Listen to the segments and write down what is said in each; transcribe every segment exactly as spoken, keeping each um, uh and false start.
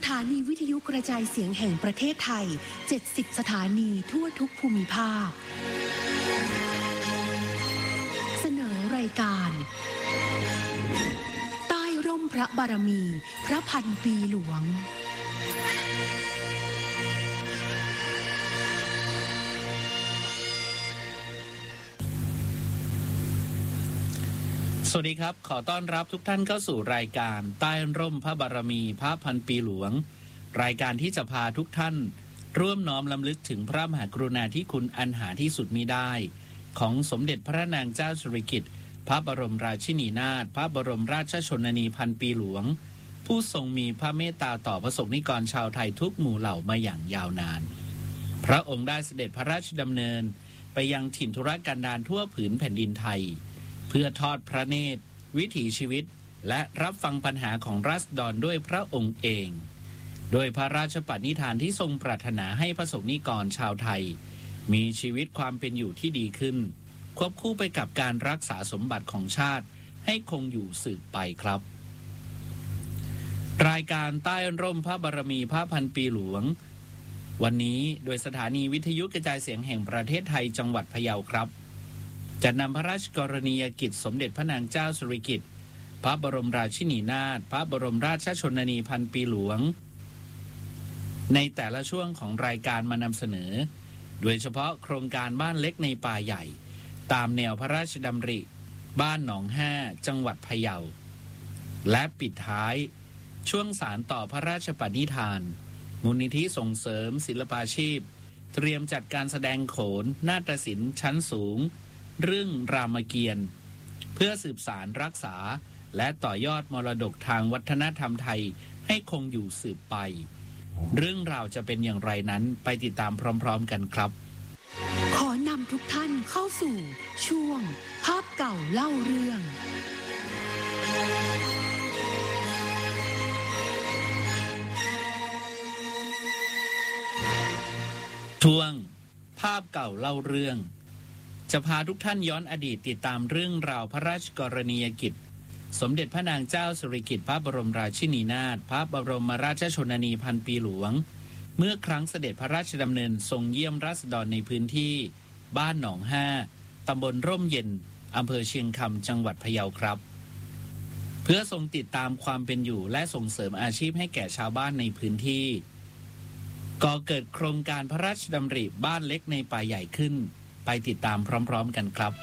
ถานีวิทยุกระจายเสียงแห่งประเทศไทย เจ็ดสิบ สถานีทั่วทุกภูมิภาคเสนอรายการใต้ร่มพระบารมีพระพันปีหลวงสวัสดีครับขอต้อนรับทุกท่านเข้าสู่รายการใต้ร่มพระบารมีพระพันปีหลวงรายการที่จะพาทุกท่านร่วมน้อมรำลึกถึงพระมหากรุณาธิคุณอันหาที่สุดมิได้ของสมเด็จพระนางเจ้าสิริกิติ์พระบรมราชินีนาถพระบรมราชชนนีพันปีหลวงผู้ทรงมีพระเมตตาต่อประสบนิกรชาวไทยทุกหมู่เหล่ามาอย่างยาวนานพระองค์ได้เสด็จพระราชดำเนินไปยังถิ่นทุรกันดารทั่วผืนแผ่นดินไทยเพื่อทอดพระเนตรวิถีชีวิตและรับฟังปัญหาของราษฎรด้วยพระองค์เองโดยพระราชปณิธานที่ทรงปรารถนาให้ประสบนิกรชาวไทยมีชีวิตความเป็นอยู่ที่ดีขึ้นควบคู่ไปกับการรักษาสมบัติของชาติให้คงอยู่สืบไปครับรายการใต้ร่มพระบารมีพระพันปีหลวงวันนี้โดยสถานีวิทยุกระจายเสียงแห่งประเทศไทยจังหวัดพะเยาครับจะนำพระราชกรณียกิจสมเด็จพระนางเจ้าสิริกิติ์พระบรมราชินีนาถพระบรมราชชนนีพันปีหลวงในแต่ละช่วงของรายการมานำเสนอโดยเฉพาะโครงการบ้านเล็กในป่าใหญ่ตามแนวพระราชดำริบ้านหนองห้าจังหวัดพะเยาและปิดท้ายช่วงสารต่อพระราชปณิธานมูลนิธิส่งเสริมศิลปาชีพเตรียมจัดการแสดงโขนนาฏศิลป์ชั้นสูงเรื่องรามเกียรติ์เพื่อสืบสารรักษาและต่อยอดมรดกทางวัฒนธรรมไทยให้คงอยู่สืบไปเรื่องราวจะเป็นอย่างไรนั้นไปติดตามพร้อมๆกันครับขอนำทุกท่านเข้าสู่ช่วงภาพเก่าเล่าเรื่องช่วงภาพเก่าเล่าเรื่องจะพาทุกท่านย้อนอดีตติดตามเรื่องราวพระราชกรณียกิจสมเด็จพระนางเจ้าสิริกิติ์พระบรมราชินีนาถพระบรมราชชนนีพันปีหลวงเมื่อครั้งเสด็จพระราชดำเนินทรงเยี่ยมราษฎรในพื้นที่บ้านหนองห้าตำบลร่มเย็นอำเภอเชียงคำจังหวัดพะเยาครับเพื่อทรงติดตามความเป็นอยู่และส่งเสริมอาชีพให้แก่ชาวบ้านในพื้นที่ก่อเกิดโครงการพระราชดำริบ้านเล็กในป่าใหญ่ขึ้นไปติดตามพร้อมๆกันครับ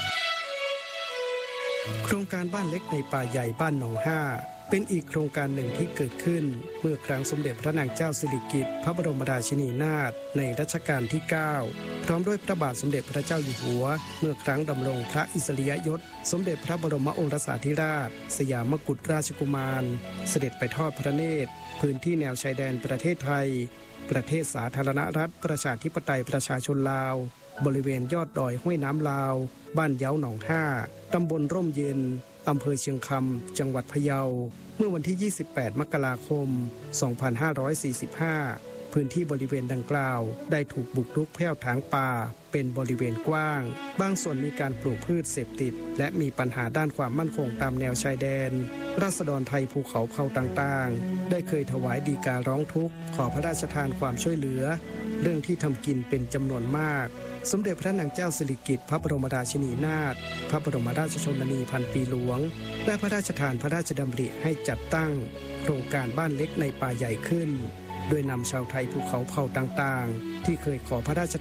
โครงการบ้านเล็กในป่าใหญ่บ้านหนองห้าเป็นอีกโครงการหนึ่งที่เกิดขึ้นเมื่อครั้งสมเด็จพระนางเจ้าสิริกิติ์พระบรมราชินีนาถในรัชกาลที่เก้าพร้อมด้วยพระบาทสมเด็จพระเจ้าอยู่หัวเมื่อครั้งดำรงพระอิสริยยศสมเด็จพระบรมโอรสาธิราชสยามกุฎราชกุมารเสด็จไปทอดพระเนตรพื้นที่แนวชายแดนประเทศไทยประเทศสาธารณรัฐประชาธิปไตยประชาชนลาวบริเวณยอดดอยห้วยน้ำลาวบ้านเย้าหนองห้าตำบลร่มเย็นอำเภอเชียงคำจังหวัดพะเยาเมื่อวันที่ยี่สิบแปดมกราคมสองพันห้าร้อยสี่สิบห้าพื้นที่บริเวณดังกล่าวได้ถูกบุกรุกแผ่วถางป่าเป็นบริเวณกว้างบางส่วนมีการปลูกพืชเสพติดและมีปัญหาด้านความมั่นคงตามแนวชายแดนราษฎรไทยภูเขาเผ่าต่างๆได้เคยถวายฎีการ้องทุกข์ขอพระราชทานความช่วยเหลือเรื่องที่ทำกินเป็นจำนวนมากสมเด็จพระนางเจ้าสิริกิติ์พระบรมราชินีนาถพระบรมราชชนนีพันปีหลวงได้พระราชทานพระราชดำริให้จัดตั้งโครงการบ้านเล็กในป่าใหญ่ขึ้นโดยนำชาวไทยภูเขาเผ่าต่างๆที่เคยขอพระราช